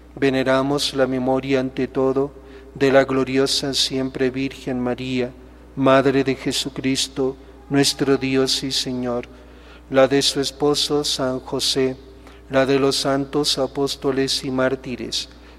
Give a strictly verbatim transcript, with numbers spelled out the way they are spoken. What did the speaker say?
Veneramos la memoria ante todo de la gloriosa siempre Virgen María, Madre de Jesucristo, nuestro Dios y Señor, la de su esposo San José, la de los santos apóstoles y mártires,